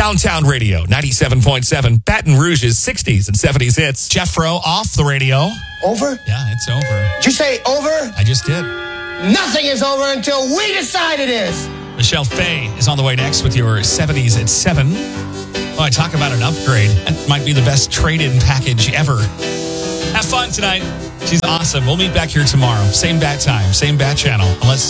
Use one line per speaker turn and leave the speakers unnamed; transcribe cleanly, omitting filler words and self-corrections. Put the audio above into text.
Downtown Radio, 97.7, Baton Rouge's 60s and 70s hits.
Jeff Rowe off the radio.
Over?
Yeah, it's over.
Did you say over?
I just did.
Nothing is over until we decide it is.
Michelle Fay is on the way next with your 70s at 7. Oh, I talk about an upgrade. That might be the best trade-in package ever. Have fun tonight. She's awesome. We'll meet back here tomorrow. Same bat time, same bat channel. Unless